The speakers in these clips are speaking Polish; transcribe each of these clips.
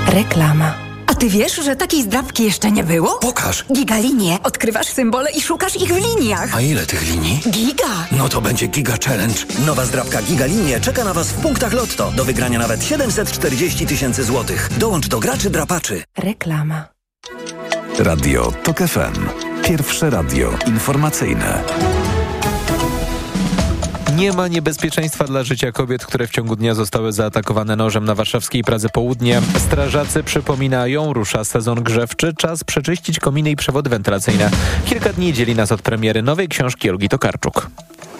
Reklama. A ty wiesz, że takiej zdrabki jeszcze nie było? Pokaż. Gigalinie. Odkrywasz symbole i szukasz ich w liniach. A ile tych linii? Giga. No to będzie Giga Challenge. Nowa zdrabka Gigalinie czeka na Was w punktach Lotto. Do wygrania nawet 740 000 złotych. Dołącz do graczy drapaczy. Reklama. Radio TOK FM. Pierwsze radio informacyjne. Nie ma niebezpieczeństwa dla życia kobiet, które w ciągu dnia zostały zaatakowane nożem na warszawskiej Pradze Południe. Strażacy przypominają, rusza sezon grzewczy, czas przeczyścić kominy i przewody wentylacyjne. Kilka dni dzieli nas od premiery nowej książki Olgi Tokarczuk.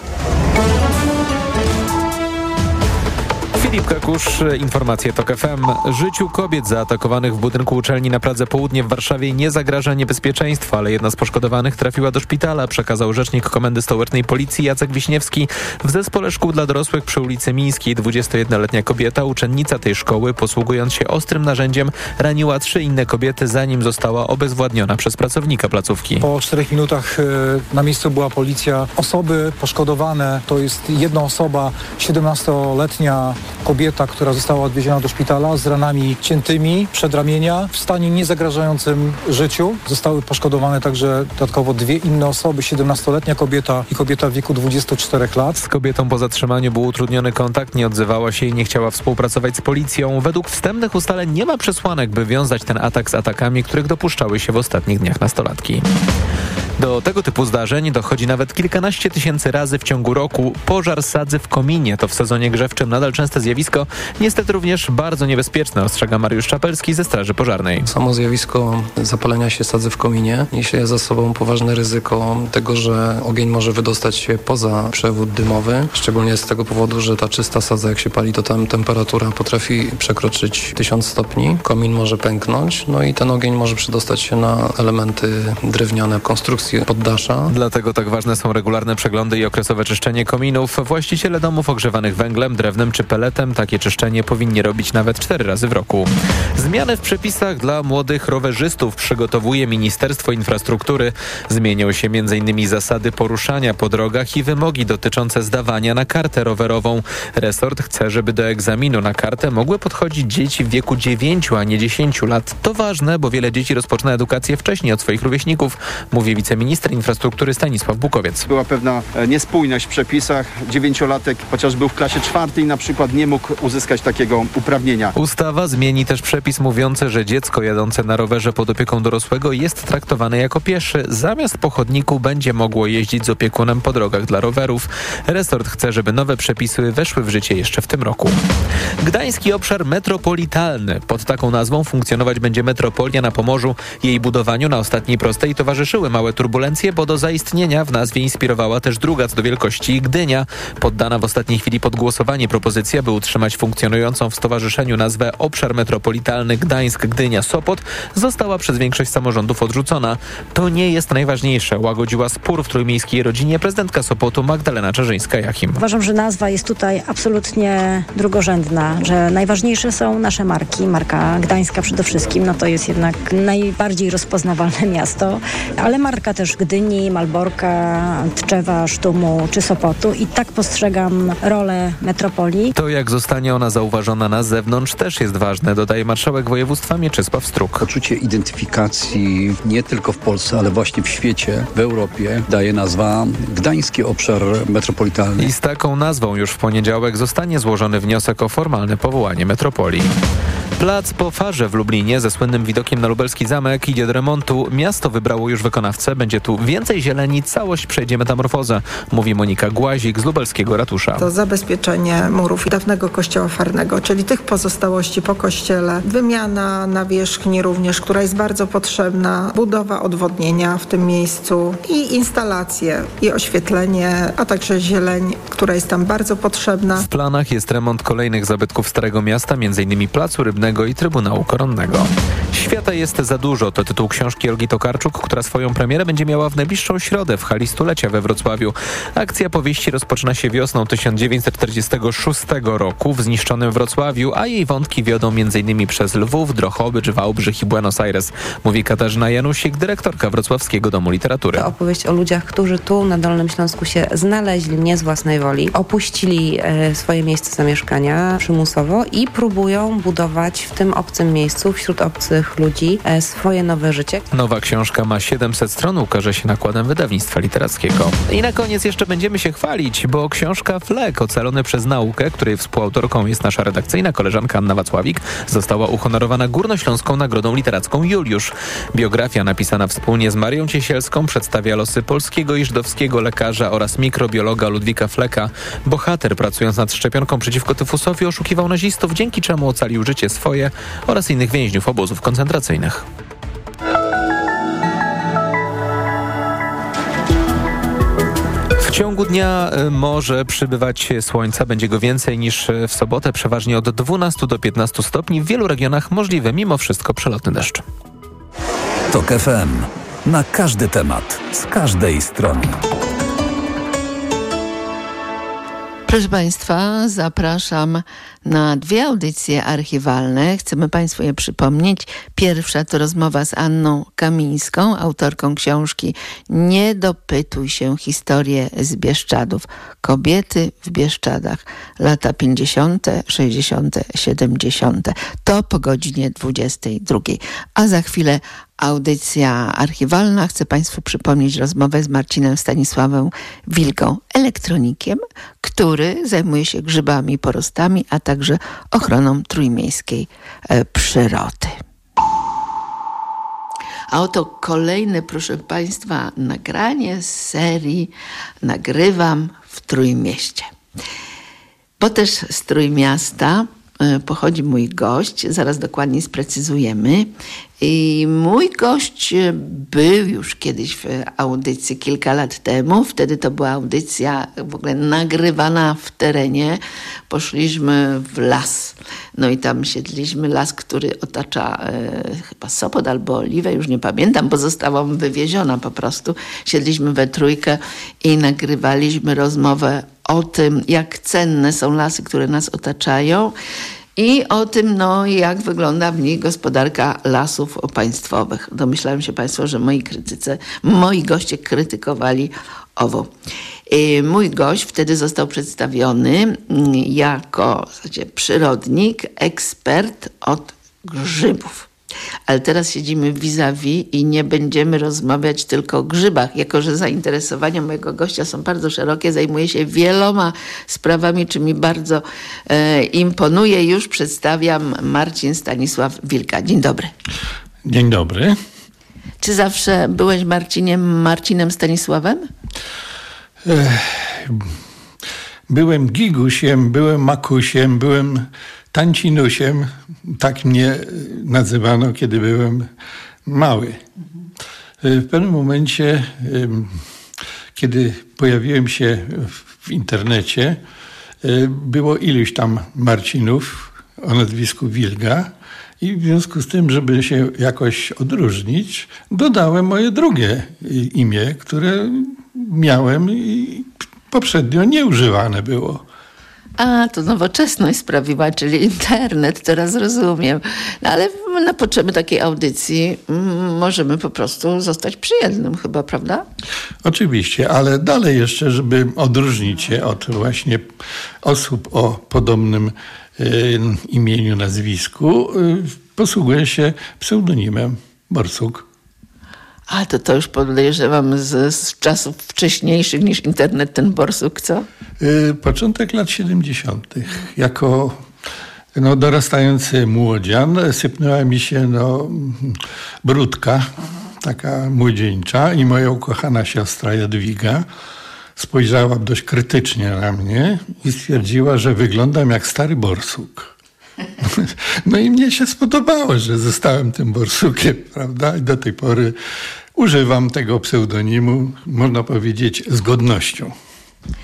Filip Kakusz, informacje TOK FM. Życiu kobiet zaatakowanych w budynku uczelni na Pradze Południe w Warszawie nie zagraża niebezpieczeństwo, ale jedna z poszkodowanych trafiła do szpitala, przekazał rzecznik Komendy Stołecznej Policji Jacek Wiśniewski. W zespole szkół dla dorosłych przy ulicy Mińskiej 21-letnia kobieta, uczennica tej szkoły, posługując się ostrym narzędziem, raniła 3 inne kobiety, zanim została obezwładniona przez pracownika placówki. Po 4 minutach na miejscu była policja. Osoby poszkodowane to jest jedna osoba, 17-letnia kobieta, która została odwieziona do szpitala z ranami ciętymi przedramienia w stanie niezagrażającym życiu. Zostały poszkodowane także dodatkowo 2 inne osoby, 17-letnia kobieta i kobieta w wieku 24 lat. Z kobietą po zatrzymaniu był utrudniony kontakt, nie odzywała się i nie chciała współpracować z policją. Według wstępnych ustaleń nie ma przesłanek, by wiązać ten atak z atakami, których dopuszczały się w ostatnich dniach nastolatki. Do tego typu zdarzeń dochodzi nawet kilkanaście tysięcy razy w ciągu roku. Pożar sadzy w kominie to w sezonie grzewczym nadal częste zjawisko, niestety również bardzo niebezpieczne, ostrzega Mariusz Czapelski ze Straży Pożarnej. Samo zjawisko zapalenia się sadzy w kominie niesie za sobą poważne ryzyko tego, że ogień może wydostać się poza przewód dymowy, szczególnie z tego powodu, że ta czysta sadza, jak się pali, to tam temperatura potrafi przekroczyć 1000 stopni. Komin może pęknąć, no i ten ogień może przedostać się na elementy drewniane konstrukcji poddasza. Dlatego tak ważne są regularne przeglądy i okresowe czyszczenie kominów. Właściciele domów ogrzewanych węglem, drewnem czy peletem takie czyszczenie powinni robić nawet 4 razy w roku. Zmiany w przepisach dla młodych rowerzystów przygotowuje Ministerstwo Infrastruktury. Zmienią się m.in. zasady poruszania po drogach i wymogi dotyczące zdawania na kartę rowerową. Resort chce, żeby do egzaminu na kartę mogły podchodzić dzieci w wieku 9, a nie 10 lat. To ważne, bo wiele dzieci rozpoczyna edukację wcześniej od swoich rówieśników, mówi wiceminister infrastruktury Stanisław Bukowiec. Była pewna niespójność w przepisach. 9-latek, chociaż był w klasie 4, na przykład nie mógł uzyskać takiego uprawnienia. Ustawa zmieni też przepis mówiący, że dziecko jadące na rowerze pod opieką dorosłego jest traktowane jako pieszy. Zamiast po chodniku będzie mogło jeździć z opiekunem po drogach dla rowerów. Resort chce, żeby nowe przepisy weszły w życie jeszcze w tym roku. Gdański obszar metropolitalny. Pod taką nazwą funkcjonować będzie metropolia na Pomorzu. Jej budowaniu na ostatniej prostej towarzyszyły małe turbulencje, bo do zaistnienia w nazwie inspirowała też druga co do wielkości Gdynia. Poddana w ostatniej chwili pod głosowanie propozycja, by utrzymać funkcjonującą w stowarzyszeniu nazwę Obszar Metropolitalny Gdańsk-Gdynia-Sopot, została przez większość samorządów odrzucona. To nie jest najważniejsze, łagodziła spór w trójmiejskiej rodzinie prezydentka Sopotu Magdalena Czarzyńska-Jachim. Uważam, że nazwa jest tutaj absolutnie drugorzędna, że najważniejsze są nasze marki. Marka Gdańska przede wszystkim, no to jest jednak najbardziej rozpoznawalne miasto, ale marka też Gdyni, Malborka, Tczewa, Sztumu czy Sopotu i tak postrzegam rolę metropolii. To, jak zostanie ona zauważona na zewnątrz, też jest ważne, dodaje marszałek województwa Mieczysław Struk. Poczucie identyfikacji nie tylko w Polsce, ale właśnie w świecie, w Europie daje nazwa Gdański Obszar Metropolitalny. I z taką nazwą już w poniedziałek zostanie złożony wniosek o formalne powołanie metropolii. Plac po Farze w Lublinie ze słynnym widokiem na lubelski zamek idzie do remontu. Miasto wybrało już wykonawcę. Będzie tu więcej zieleni, całość przejdzie metamorfozę, mówi Monika Głazik z lubelskiego ratusza. To zabezpieczenie murów dawnego kościoła farnego, czyli tych pozostałości po kościele, wymiana nawierzchni również, która jest bardzo potrzebna, budowa odwodnienia w tym miejscu i instalacje i oświetlenie, a także zieleń, która jest tam bardzo potrzebna. W planach jest remont kolejnych zabytków Starego Miasta, m.in. Placu Rybnego i Trybunału Koronnego. Świata jest za dużo to tytuł książki Olgi Tokarczuk, która swoją premierę będzie miała w najbliższą środę w hali stulecia we Wrocławiu. Akcja powieści rozpoczyna się wiosną 1946 roku w zniszczonym Wrocławiu, a jej wątki wiodą m.in. przez Lwów, Drohobycz, Wałbrzych i Buenos Aires, mówi Katarzyna Janusik, dyrektorka Wrocławskiego Domu Literatury. To opowieść o ludziach, którzy tu na Dolnym Śląsku się znaleźli nie z własnej woli, opuścili swoje miejsce zamieszkania przymusowo i próbują budować w tym obcym miejscu, wśród obcych ludzi swoje nowe życie. Nowa książka ma 700 stron, ukaże się nakładem wydawnictwa literackiego. I na koniec jeszcze będziemy się chwalić, bo książka Flek, ocalony przez naukę, której współautorką jest nasza redakcyjna koleżanka Anna Wacławik, została uhonorowana Górnośląską Nagrodą Literacką Juliusz. Biografia napisana wspólnie z Marią Ciesielską przedstawia losy polskiego i żydowskiego lekarza oraz mikrobiologa Ludwika Fleka. Bohater, pracując nad szczepionką przeciwko tyfusowi, oszukiwał nazistów, dzięki czemu ocalił życie swoje oraz innych więźniów obozów koncentracyjnych. W ciągu dnia może przybywać słońca, będzie go więcej niż w sobotę, przeważnie od 12 do 15 stopni, w wielu regionach możliwy mimo wszystko przelotny deszcz. TOK FM. Na każdy temat, z każdej strony. Proszę Państwa, zapraszam na 2 audycje archiwalne. Chcemy Państwu je przypomnieć. Pierwsza to rozmowa z Anną Kamińską, autorką książki Nie dopytuj się, historie z Bieszczadów. Kobiety w Bieszczadach. Lata 50., 60., 70. To po godzinie 22. A za chwilę audycja archiwalna. Chcę Państwu przypomnieć rozmowę z Marcinem Stanisławem Wilką, elektronikiem, który zajmuje się grzybami, porostami, a także ochroną trójmiejskiej przyrody. A oto kolejne, proszę Państwa, nagranie z serii Nagrywam w Trójmieście. Bo też z Trójmiasta pochodzi mój gość, zaraz dokładnie sprecyzujemy. I mój gość był już kiedyś w audycji kilka lat temu. Wtedy to była audycja w ogóle nagrywana w terenie. Poszliśmy w las. No i tam siedliśmy, las, który otacza chyba Sopot albo Oliwę, już nie pamiętam, bo zostałam wywieziona po prostu. Siedliśmy we trójkę i nagrywaliśmy rozmowę o tym, jak cenne są lasy, które nas otaczają. I o tym, jak wygląda w nich gospodarka lasów państwowych. Domyślałem się Państwo, że moi goście krytykowali owo. Mój gość wtedy został przedstawiony jako przyrodnik, ekspert od grzybów. Ale teraz siedzimy vis-a-vis i nie będziemy rozmawiać tylko o grzybach. Jako że zainteresowania mojego gościa są bardzo szerokie, zajmuje się wieloma sprawami, czy mi bardzo imponuje. Już przedstawiam Marcin Stanisław Wilka. Dzień dobry. Dzień dobry. Czy zawsze byłeś Marcinem Stanisławem? Byłem Gigusiem, byłem Makusiem, byłem Tancinusiem. Tak mnie nazywano, kiedy byłem mały. W pewnym momencie, kiedy pojawiłem się w internecie, było iluś tam Marcinów o nazwisku Wilga i w związku z tym, żeby się jakoś odróżnić, dodałem moje drugie imię, które miałem i poprzednio nieużywane było. A, to nowoczesność sprawiła, czyli internet, teraz rozumiem. No, ale na potrzeby takiej audycji możemy po prostu zostać przyjemnym chyba, prawda? Oczywiście, ale dalej jeszcze, żeby odróżnić się od właśnie osób o podobnym imieniu, nazwisku, posługuję się pseudonimem Borsuk. A to już podejrzewam z czasów wcześniejszych niż internet ten Borsuk, co? Początek lat 70. Jako dorastający młodzian sypnęła mi się brudka, taka młodzieńcza, i moja ukochana siostra Jadwiga spojrzała dość krytycznie na mnie i stwierdziła, że wyglądam jak stary borsuk. No i mnie się spodobało, że zostałem tym borsukiem, prawda? I do tej pory używam tego pseudonimu, można powiedzieć, z godnością.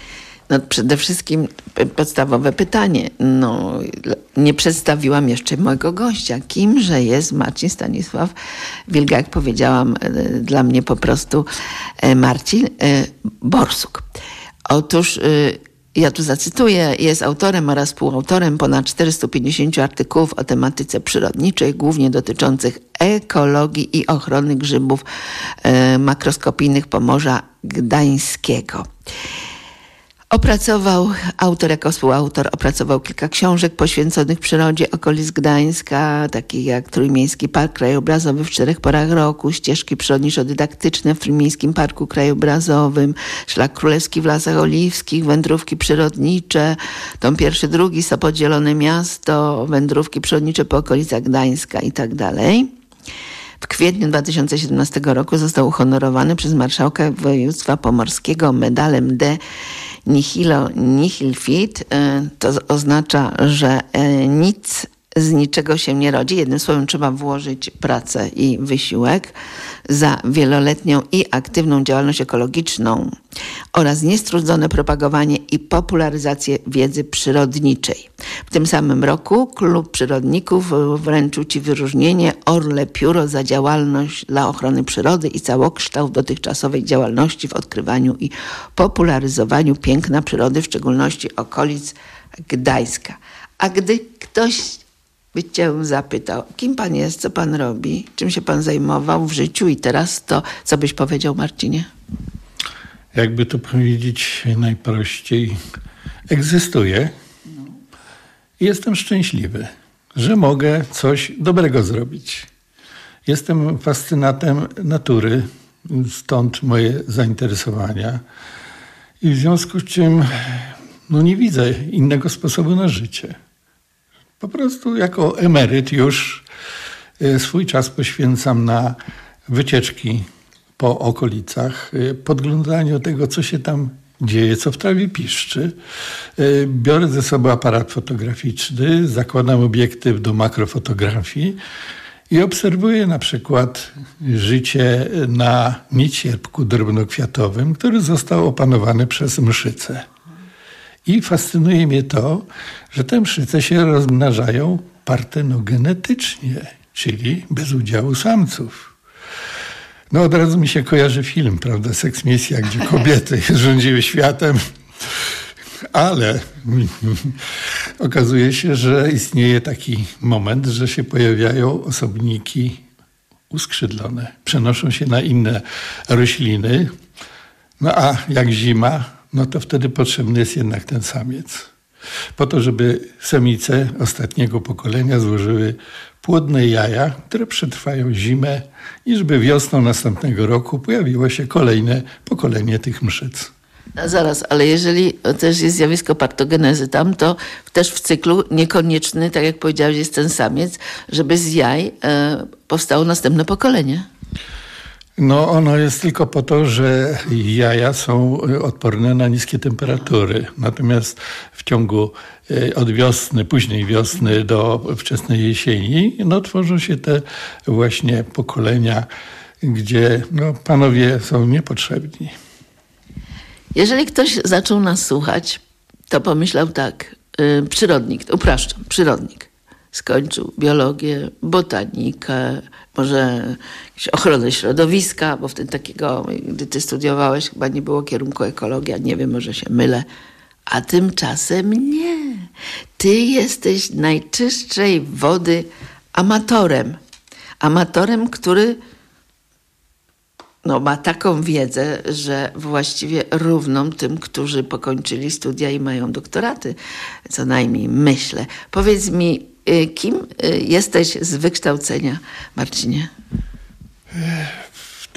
No, przede wszystkim podstawowe pytanie. No, nie przedstawiłam jeszcze mojego gościa. Kimże jest Marcin Stanisław Wilga? Jak powiedziałam, dla mnie po prostu Marcin Borsuk. Otóż ja tu zacytuję, jest autorem oraz współautorem ponad 450 artykułów o tematyce przyrodniczej, głównie dotyczących ekologii i ochrony grzybów makroskopijnych Pomorza Gdańskiego. Autor jako współautor opracował kilka książek poświęconych przyrodzie okolic Gdańska, takich jak Trójmiejski Park Krajobrazowy w 4 porach roku, Ścieżki przyrodniczo-dydaktyczne w Trójmiejskim Parku Krajobrazowym, Szlak Królewski w Lasach Oliwskich, Wędrówki przyrodnicze, tom 1, 2, Sopot Zielone Miasto, Wędrówki przyrodnicze po okolicach Gdańska i tak dalej. W kwietniu 2017 roku został uhonorowany przez marszałka województwa pomorskiego medalem de nihil fit. To oznacza, że nic z niczego się nie rodzi. Jednym słowem trzeba włożyć pracę i wysiłek za wieloletnią i aktywną działalność ekologiczną oraz niestrudzone propagowanie i popularyzację wiedzy przyrodniczej. W tym samym roku Klub Przyrodników wręczył Ci wyróżnienie Orle Pióro za działalność dla ochrony przyrody i całokształt dotychczasowej działalności w odkrywaniu i popularyzowaniu piękna przyrody, w szczególności okolic Gdańska. A gdy ktoś by Cię zapytał, kim Pan jest, co Pan robi, czym się Pan zajmował w życiu i teraz, to co byś powiedział, Marcinie? Jakby to powiedzieć najprościej, egzystuję i jestem szczęśliwy, że mogę coś dobrego zrobić. Jestem fascynatem natury, stąd moje zainteresowania i w związku z czym nie widzę innego sposobu na życie. Po prostu jako emeryt już swój czas poświęcam na wycieczki po okolicach, podglądaniu tego, co się tam dzieje, co w trawie piszczy. Biorę ze sobą aparat fotograficzny, zakładam obiektyw do makrofotografii i obserwuję na przykład życie na niecierpku drobnokwiatowym, który został opanowany przez mszyce. I fascynuje mnie to, że te mszyce się rozmnażają partenogenetycznie, czyli bez udziału samców. Od razu mi się kojarzy film, prawda, Seksmisja, gdzie kobiety rządziły światem, ale okazuje się, że istnieje taki moment, że się pojawiają osobniki uskrzydlone, przenoszą się na inne rośliny, a jak zima, to wtedy potrzebny jest jednak ten samiec. Po to, żeby samice ostatniego pokolenia złożyły płodne jaja, które przetrwają zimę i żeby wiosną następnego roku pojawiło się kolejne pokolenie tych mszyc. Zaraz, ale jeżeli też jest zjawisko partogenezy tam, to też w cyklu niekonieczny, tak jak powiedziałeś, jest ten samiec, żeby z jaj powstało następne pokolenie. Ono jest tylko po to, że jaja są odporne na niskie temperatury. Natomiast w ciągu od wiosny, późnej wiosny do wczesnej jesieni, tworzą się te właśnie pokolenia, gdzie panowie są niepotrzebni. Jeżeli ktoś zaczął nas słuchać, to pomyślał tak, przyrodnik. Skończył biologię, botanikę, może ochronę środowiska, bo wtedy takiego, gdy ty studiowałeś, chyba nie było kierunku ekologia, nie wiem, może się mylę. A tymczasem nie. Ty jesteś najczystszej wody amatorem. Amatorem, który ma taką wiedzę, że właściwie równą tym, którzy pokończyli studia i mają doktoraty. Co najmniej myślę. Powiedz mi, kim jesteś z wykształcenia, Marcinie? W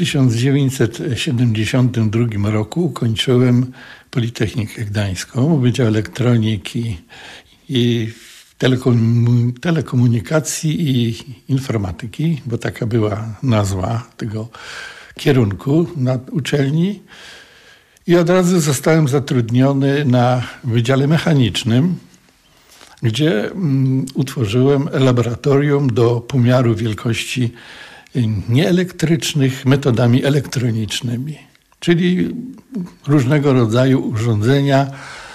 1972 roku ukończyłem Politechnikę Gdańską, Wydział Elektroniki i Telekomunikacji i Informatyki, bo taka była nazwa tego kierunku na uczelni. I od razu zostałem zatrudniony na Wydziale Mechanicznym, gdzie utworzyłem laboratorium do pomiaru wielkości nieelektrycznych metodami elektronicznymi, czyli różnego rodzaju urządzenia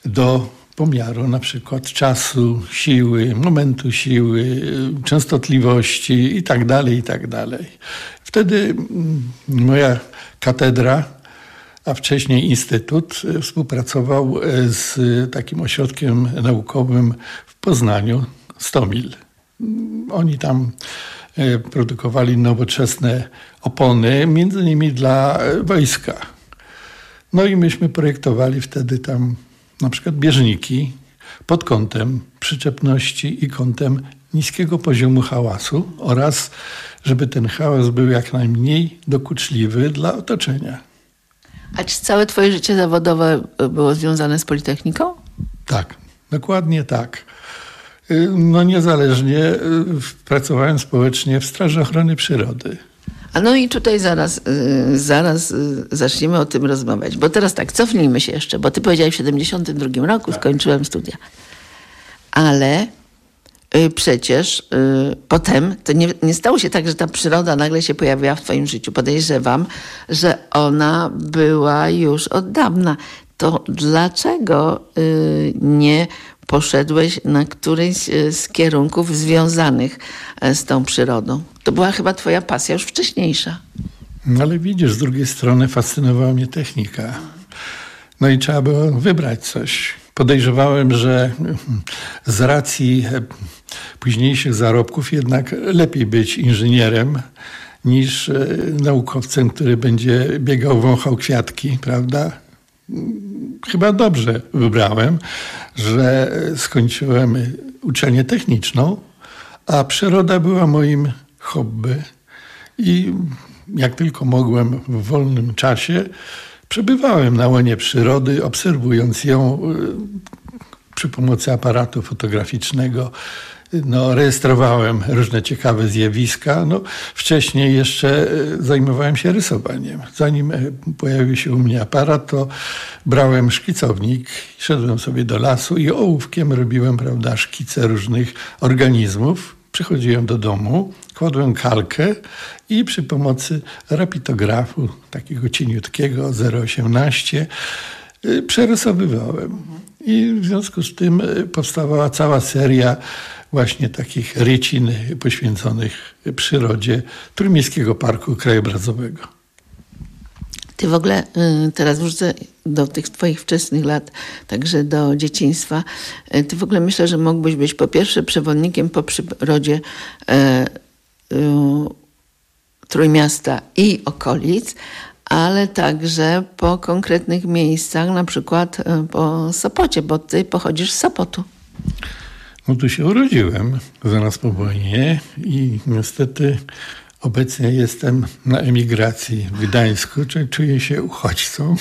do pomiaru na przykład czasu, siły, momentu siły, częstotliwości i tak dalej. Wtedy moja katedra, a wcześniej instytut, współpracował z takim ośrodkiem naukowym w Poznaniu, Stomil. Oni tam produkowali nowoczesne opony, między innymi dla wojska. No i myśmy projektowali wtedy tam na przykład bieżniki pod kątem przyczepności i kątem niskiego poziomu hałasu oraz żeby ten hałas był jak najmniej dokuczliwy dla otoczenia. A czy całe twoje życie zawodowe było związane z Politechniką? Tak, dokładnie tak. No niezależnie pracowałem społecznie w Straży Ochrony Przyrody. A no i tutaj zaraz zaczniemy o tym rozmawiać. Bo teraz tak, cofnijmy się jeszcze, bo ty powiedziałeś w 72 roku, skończyłem studia. Ale przecież potem to nie stało się tak, że ta przyroda nagle się pojawiła w twoim życiu. Podejrzewam, że ona była już od dawna. To dlaczego nie poszedłeś na któryś z kierunków związanych z tą przyrodą? To była chyba twoja pasja już wcześniejsza. No ale widzisz, z drugiej strony fascynowała mnie technika. No i trzeba było wybrać coś. Podejrzewałem, że z racji późniejszych zarobków jednak lepiej być inżynierem niż naukowcem, który będzie biegał, wąchał kwiatki, prawda? Chyba dobrze wybrałem, że skończyłem uczelnię techniczną, a przyroda była moim hobby i jak tylko mogłem w wolnym czasie przebywałem na łonie przyrody, obserwując ją przy pomocy aparatu fotograficznego. No, rejestrowałem różne ciekawe zjawiska. No, wcześniej jeszcze zajmowałem się rysowaniem. Zanim pojawił się u mnie aparat, to brałem szkicownik, szedłem sobie do lasu i ołówkiem robiłem, prawda, szkice różnych organizmów. Przychodziłem do domu, kładłem kalkę i przy pomocy rapitografu, takiego cieniutkiego 0,18, przerysowywałem. I w związku z tym powstawała cała seria właśnie takich rycin poświęconych przyrodzie Trójmiejskiego Parku Krajobrazowego. Ty w ogóle, teraz wrócę do tych twoich wczesnych lat, także do dzieciństwa. Ty w ogóle myślę, że mógłbyś być po pierwsze przewodnikiem po przyrodzie Trójmiasta i okolic, ale także po konkretnych miejscach, na przykład po Sopocie, bo ty pochodzisz z Sopotu. No tu się urodziłem zaraz po wojnie i niestety obecnie jestem na emigracji w Gdańsku, czyli czuję się uchodźcą.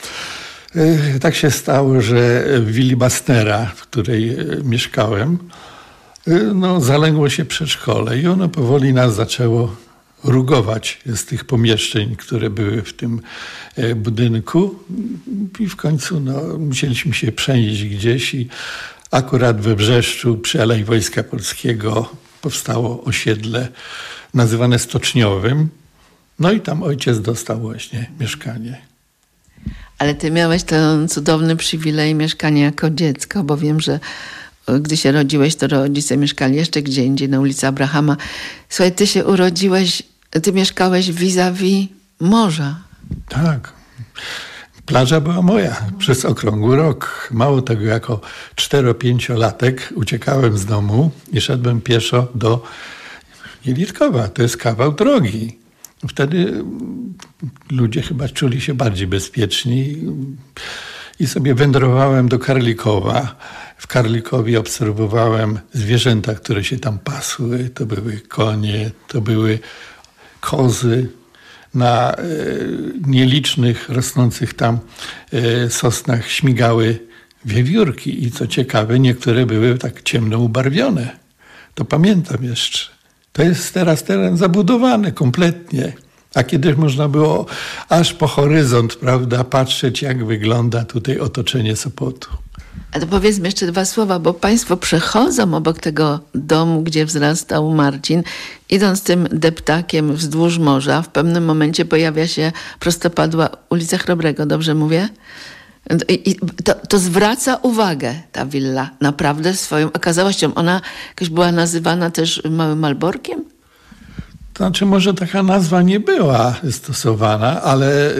Tak się stało, że w willi Bastnera, w której mieszkałem, no, zaległo się przedszkole i ono powoli nas zaczęło rugować z tych pomieszczeń, które były w tym budynku i w końcu no, musieliśmy się przenieść gdzieś i akurat we Brzeszczu przy Alei Wojska Polskiego powstało osiedle nazywane Stoczniowym. No i tam ojciec dostał właśnie mieszkanie. Ale ty miałeś ten cudowny przywilej mieszkania jako dziecko, bo wiem, że gdy się rodziłeś, to rodzice mieszkali jeszcze gdzie indziej, na ulicy Abrahama. Słuchaj, ty się urodziłeś, ty mieszkałeś vis-a-vis morza. Tak. Plaża była moja przez okrągły rok. Mało tego, jako 4-5-latek uciekałem z domu i szedłem pieszo do Jelitkowa. To jest kawał drogi. Wtedy ludzie chyba czuli się bardziej bezpieczni i sobie wędrowałem do Karlikowa. W Karlikowie obserwowałem zwierzęta, które się tam pasły. To były konie, to były kozy. Na nielicznych rosnących tam sosnach śmigały wiewiórki i co ciekawe, niektóre były tak ciemno ubarwione. To pamiętam jeszcze. To jest teraz teren zabudowany kompletnie. A kiedyś można było aż po horyzont, prawda, patrzeć, jak wygląda tutaj otoczenie Sopotu. A to powiedzmy jeszcze 2 słowa, bo państwo przechodzą obok tego domu, gdzie wzrastał Marcin. Idąc tym deptakiem wzdłuż morza, w pewnym momencie pojawia się prostopadła ulica Chrobrego, dobrze mówię? I to zwraca uwagę, ta willa, naprawdę swoją okazałością. Ona jakoś była nazywana też Małym Malborkiem? To znaczy, może taka nazwa nie była stosowana, ale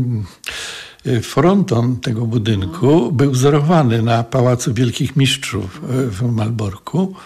fronton tego budynku był wzorowany na Pałacu Wielkich Mistrzów w Malborku.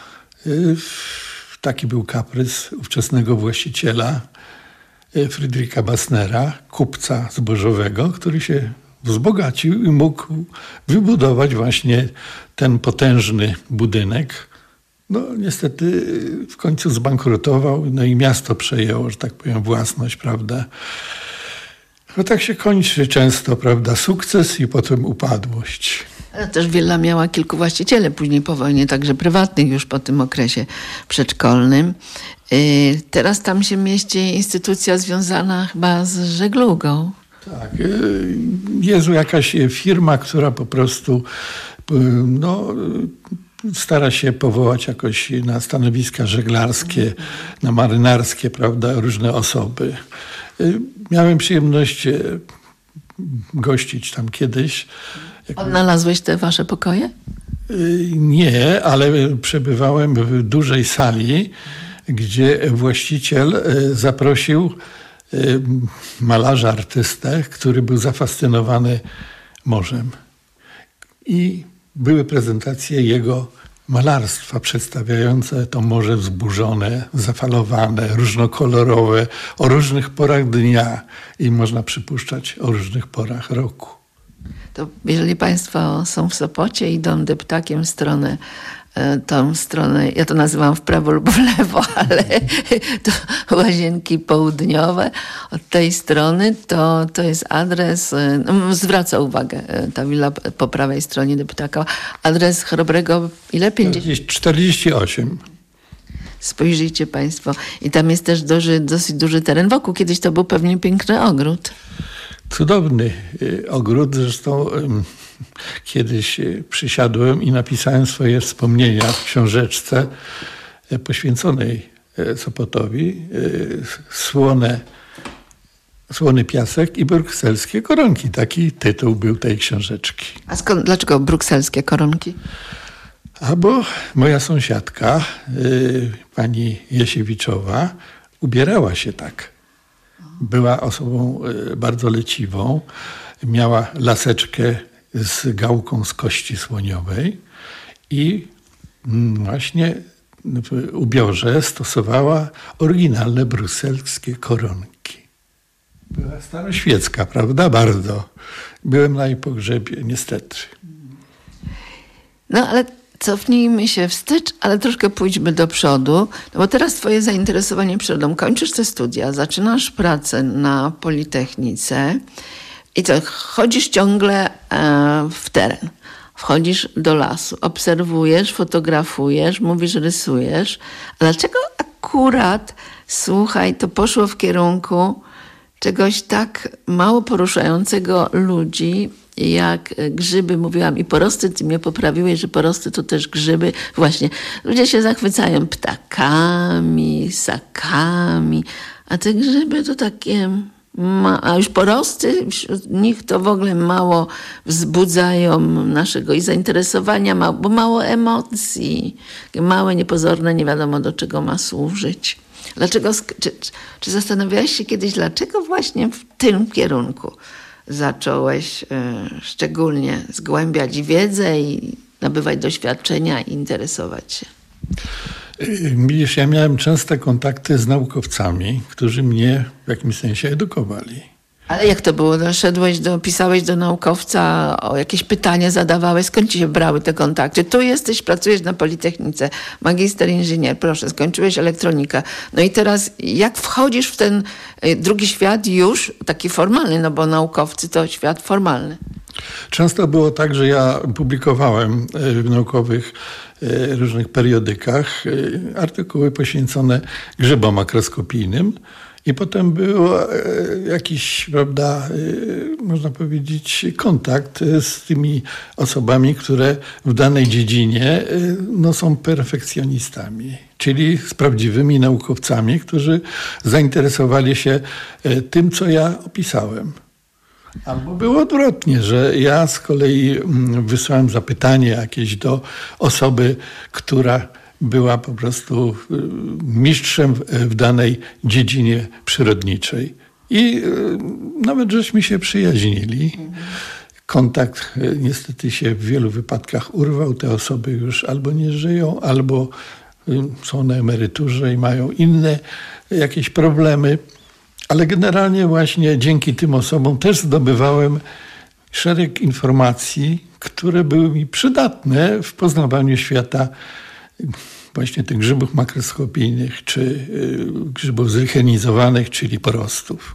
Taki był kaprys ówczesnego właściciela Friedricha Bassnera, kupca zbożowego, który się wzbogacił i mógł wybudować właśnie ten potężny budynek. No niestety w końcu zbankrutował, no i miasto przejęło, że tak powiem, własność, prawda. No tak się kończy często, prawda, sukces i potem upadłość. Ale też willa miała kilku właścicieli, później po wojnie, także prywatnych już po tym okresie przedszkolnym. Teraz tam się mieści instytucja związana chyba z żeglugą. Tak, jest jakaś firma, która po prostu stara się powołać jakoś na stanowiska żeglarskie, na marynarskie, prawda, różne osoby. Miałem przyjemność gościć tam kiedyś. Odnalazłeś te wasze pokoje? Nie, ale przebywałem w dużej sali, gdzie właściciel zaprosił malarza, artystę, który był zafascynowany morzem. I były prezentacje jego malarstwa przedstawiające to morze wzburzone, zafalowane, różnokolorowe, o różnych porach dnia i można przypuszczać o różnych porach roku. To jeżeli państwo są w Sopocie, idą deptakiem w stronę, tą stronę, ja to nazywam w prawo lub w lewo, ale to Łazienki Południowe, od tej strony to jest adres, zwraca uwagę ta willa po prawej stronie deptaka, adres Chrobrego, ile? 48. Spojrzyjcie państwo. I tam jest też dosyć duży teren wokół. Kiedyś to był pewnie piękny ogród. Cudowny ogród, zresztą kiedyś przysiadłem i napisałem swoje wspomnienia w książeczce poświęconej Sopotowi. Słony piasek i brukselskie koronki. Taki tytuł był tej książeczki. A dlaczego brukselskie koronki? Bo moja sąsiadka, pani Jasiewiczowa, ubierała się tak. Była osobą bardzo leciwą. Miała laseczkę z gałką z kości słoniowej i właśnie w ubiorze stosowała oryginalne brukselskie koronki. Była staroświecka, prawda? Bardzo. Byłem na jej pogrzebie, niestety. No ale cofnijmy się wstecz, ale troszkę pójdźmy do przodu, no bo teraz twoje zainteresowanie przyrodą. Kończysz te studia, zaczynasz pracę na Politechnice i to chodzisz ciągle w teren. Wchodzisz do lasu, obserwujesz, fotografujesz, mówisz, rysujesz. A dlaczego akurat, słuchaj, to poszło w kierunku czegoś tak mało poruszającego ludzi, jak grzyby, mówiłam, i porosty, ty mnie poprawiłeś, że porosty to też grzyby. Właśnie, ludzie się zachwycają ptakami, ssakami, a te grzyby to takie, a już porosty, wśród nich to w ogóle mało wzbudzają naszego i zainteresowania, bo mało emocji, małe, niepozorne, nie wiadomo do czego ma służyć. Dlaczego, czy zastanawiałeś się kiedyś, dlaczego właśnie w tym kierunku zacząłeś szczególnie zgłębiać wiedzę i nabywać doświadczenia i interesować się? Widzisz, ja miałem częste kontakty z naukowcami, którzy mnie w jakimś sensie edukowali. Ale jak to było? Pisałeś do naukowca, o jakieś pytania zadawałeś? Skąd ci się brały te kontakty? Tu jesteś, pracujesz na Politechnice, magister inżynier, proszę, skończyłeś elektronikę. No i teraz jak wchodzisz w ten drugi świat już taki formalny, no bo naukowcy to świat formalny. Często było tak, że ja publikowałem w naukowych różnych periodykach artykuły poświęcone grzybom makroskopijnym. I potem był jakiś, prawda, można powiedzieć, kontakt z tymi osobami, które w danej dziedzinie są perfekcjonistami, czyli z prawdziwymi naukowcami, którzy zainteresowali się tym, co ja opisałem. Albo było odwrotnie, że ja z kolei wysłałem zapytanie jakieś do osoby, która była po prostu mistrzem w danej dziedzinie przyrodniczej. I nawet żeśmy się przyjaźnili. Kontakt niestety się w wielu wypadkach urwał. Te osoby już albo nie żyją, albo są na emeryturze i mają inne jakieś problemy. Ale generalnie właśnie dzięki tym osobom też zdobywałem szereg informacji, które były mi przydatne w poznawaniu świata właśnie tych grzybów makroskopijnych, czy grzybów zlichenizowanych, czyli porostów.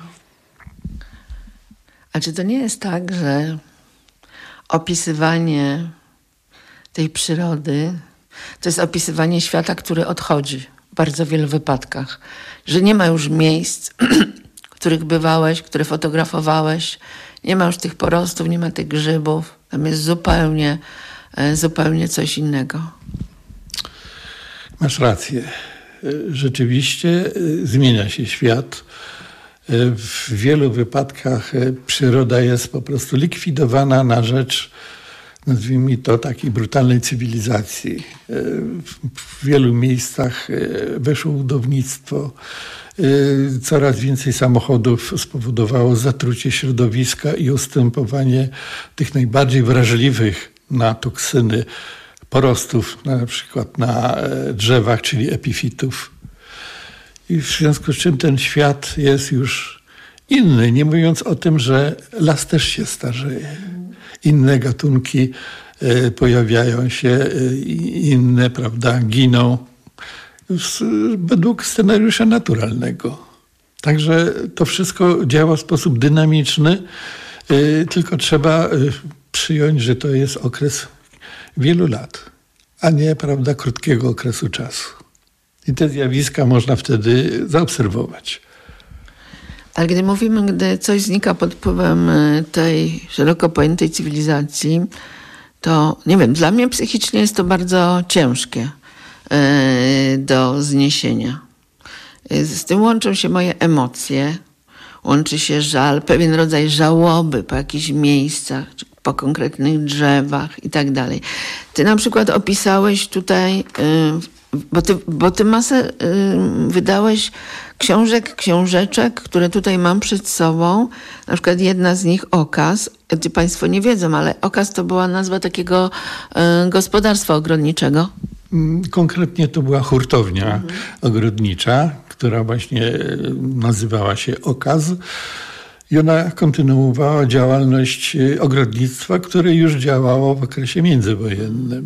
A czy to nie jest tak, że opisywanie tej przyrody to jest opisywanie świata, który odchodzi w bardzo wielu wypadkach? Że nie ma już miejsc, w których bywałeś, które fotografowałeś, nie ma już tych porostów, nie ma tych grzybów. Tam jest zupełnie coś innego. Masz rację. Rzeczywiście zmienia się świat. W wielu wypadkach przyroda jest po prostu likwidowana na rzecz, nazwijmy to, takiej brutalnej cywilizacji. W wielu miejscach weszło budownictwo. Coraz więcej samochodów spowodowało zatrucie środowiska i ustępowanie tych najbardziej wrażliwych na toksyny porostów, na przykład na drzewach, czyli epifitów. I w związku z czym ten świat jest już inny, nie mówiąc o tym, że las też się starzeje. Inne gatunki pojawiają się, inne, prawda, giną według scenariusza naturalnego. Także to wszystko działa w sposób dynamiczny, tylko trzeba przyjąć, że to jest okres wielu lat, a nie, prawda, krótkiego okresu czasu. I te zjawiska można wtedy zaobserwować. Ale gdy coś znika pod wpływem tej szeroko pojętej cywilizacji, to nie wiem, dla mnie psychicznie jest to bardzo ciężkie do zniesienia. Z tym łączą się moje emocje, łączy się żal, pewien rodzaj żałoby po jakichś miejscach, po konkretnych drzewach i tak dalej. Ty na przykład opisałeś tutaj, bo ty masę wydałeś książeczek, które tutaj mam przed sobą. Na przykład jedna z nich Okaz. Państwo nie wiedzą, ale Okaz to była nazwa takiego gospodarstwa ogrodniczego. Konkretnie to była hurtownia ogrodnicza, która właśnie nazywała się Okaz. I ona kontynuowała działalność ogrodnictwa, które już działało w okresie międzywojennym.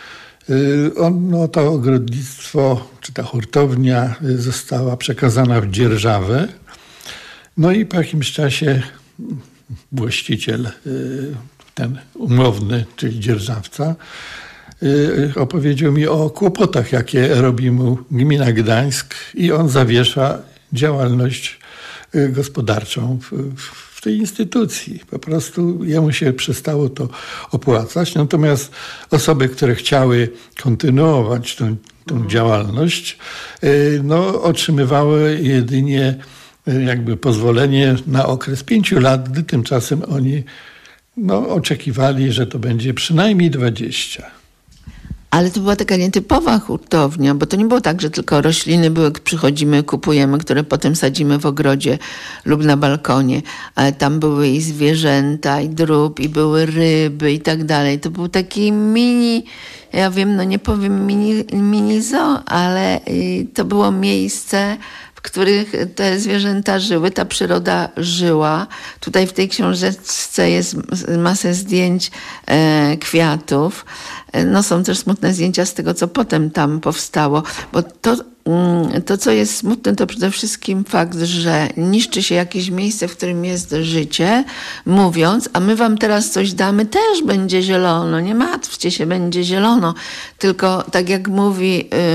To ogrodnictwo, czy ta hurtownia została przekazana w dzierżawę. No i po jakimś czasie właściciel, ten umowny, czyli dzierżawca, opowiedział mi o kłopotach, jakie robi mu gmina Gdańsk i on zawiesza działalność gospodarczą w tej instytucji. Po prostu jemu się przestało to opłacać. Natomiast osoby, które chciały kontynuować tą działalność, otrzymywały jedynie jakby pozwolenie na okres 5 lat, gdy tymczasem oni oczekiwali, że to będzie przynajmniej 20. Ale to była taka nietypowa hurtownia, bo to nie było tak, że tylko rośliny były, przychodzimy, kupujemy, które potem sadzimy w ogrodzie lub na balkonie, ale tam były i zwierzęta, i drób, i były ryby i tak dalej. To był taki mini, ja wiem, nie powiem mini zoo, ale to było miejsce, w których te zwierzęta żyły, ta przyroda żyła. Tutaj w tej książeczce jest masę zdjęć kwiatów. Są też smutne zdjęcia z tego, co potem tam powstało. Bo to, co jest smutne, to przede wszystkim fakt, że niszczy się jakieś miejsce, w którym jest życie, mówiąc, a my wam teraz coś damy, też będzie zielono. Nie martwcie się, będzie zielono. Tylko tak jak mówi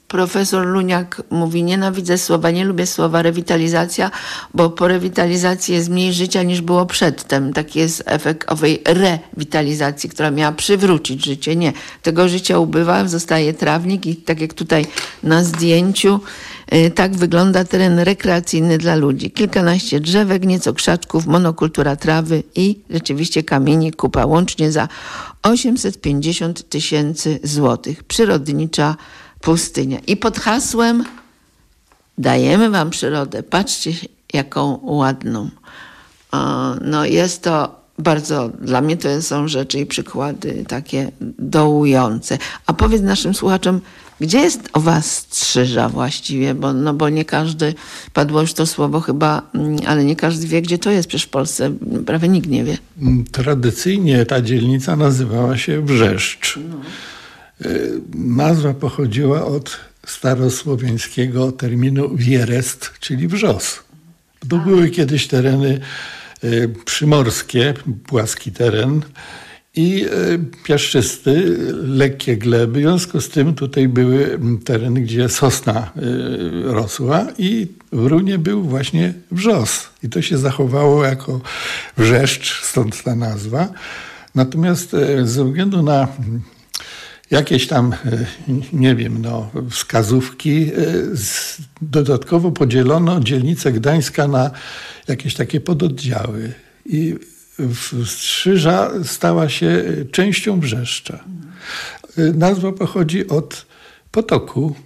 profesor Luniak mówi, nienawidzę słowa, nie lubię słowa rewitalizacja, bo po rewitalizacji jest mniej życia niż było przedtem. Taki jest efekt owej rewitalizacji, która miała przywrócić życie. Nie, tego życia ubywa, zostaje trawnik i tak jak tutaj na zdjęciu, tak wygląda teren rekreacyjny dla ludzi. Kilkanaście drzewek, nieco krzaczków, monokultura trawy i rzeczywiście kamieni kupa. Łącznie za 850 000 złotych. Przyrodnicza pustynia. I pod hasłem dajemy wam przyrodę. Patrzcie, jaką ładną. No jest to bardzo, dla mnie to są rzeczy i przykłady takie dołujące. A powiedz naszym słuchaczom, gdzie jest owa Strzyża właściwie? Bo nie każdy, padło już to słowo chyba, ale nie każdy wie, gdzie to jest. Przecież w Polsce prawie nikt nie wie. Tradycyjnie ta dzielnica nazywała się Wrzeszcz. Nazwa pochodziła od starosłowiańskiego terminu wierest, czyli wrzos. To były kiedyś tereny przymorskie, płaski teren i piaszczysty, lekkie gleby. W związku z tym tutaj były tereny, gdzie sosna rosła i w runie był właśnie wrzos. I to się zachowało jako Wrzeszcz, stąd ta nazwa. Natomiast ze względu na jakieś tam, nie wiem, wskazówki, dodatkowo podzielono dzielnicę Gdańska na jakieś takie pododdziały. I Strzyża stała się częścią Brzeszcza. Nazwa pochodzi od potoku